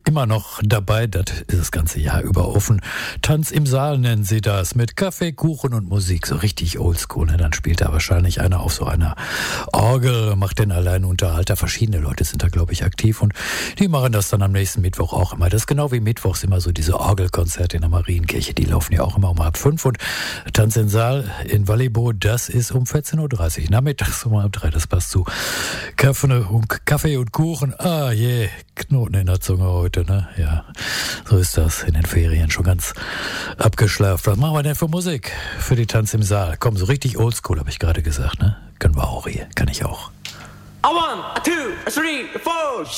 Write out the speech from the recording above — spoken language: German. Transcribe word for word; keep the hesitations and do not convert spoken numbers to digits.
immer noch dabei, das ist das ganze Jahr über offen. Tanz im Saal nennen sie das, mit Kaffee, Kuchen und Musik, so richtig oldschool. Ne? Dann spielt da wahrscheinlich einer auf so einer Orgel, macht den Alleinunterhalter. Verschiedene Leute sind da, glaube ich, aktiv und die machen das dann am nächsten Mittwoch auch immer. Das ist genau wie mittwochs immer so diese Orgelkonzerte in der Marienkirche, die laufen ja auch immer um halb fünf und Tanz im Saal in Wallibo, das ist um vierzehn Uhr dreißig, nachmittags um halb drei, das passt zu. Kaffee und, Kaffee und Kuchen, ah je, yeah. Knoten in der Zunge heute, ne? Ja, so ist das in den Ferien, schon ganz abgeschlafen. Was machen wir denn für Musik für die Tanz im Saal? Komm, so richtig oldschool, habe ich gerade gesagt, ne? Können wir auch hier, kann ich auch. A one, a two, a three, a four.